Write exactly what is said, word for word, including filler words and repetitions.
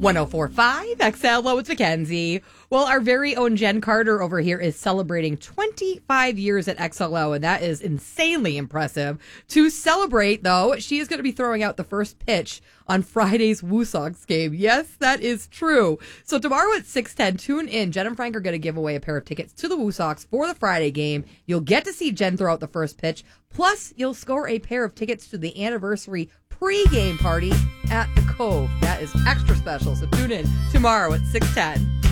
one oh four point five X L. Hello, it's Mackenzie. Well, our very own Jen Carter over here is celebrating twenty-five years at X L O, and that is insanely impressive. To celebrate, though, she is going to be throwing out the first pitch on Friday's Woo Sox game. Yes, that is true. So tomorrow at six ten, tune in. Jen and Frank are going to give away a pair of tickets to the Woo Sox for the Friday game. You'll get to see Jen throw out the first pitch. Plus, you'll score a pair of tickets to the anniversary pre-game party at the Cove. That is extra special, so tune in tomorrow at six ten.